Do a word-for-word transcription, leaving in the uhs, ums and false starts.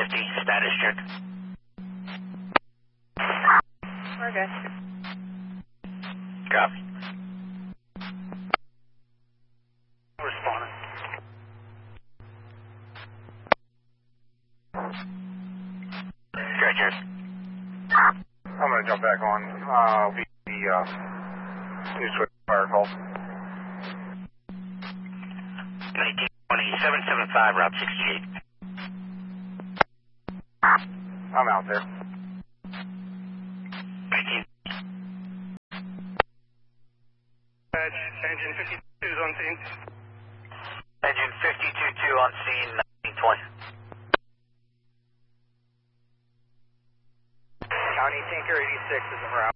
fifty, status check. We're good. Copy. Responding. Stretchers. I'm going to jump back on. Uh, be the uh, new switch fire call. nineteen twenty, seven seven five, Route sixty-eight. I'm out there. nineteen. Badge, engine fifty-two is on scene. Engine fifty-two two on scene, nineteen twenty. County Tinker eighty-six is en route.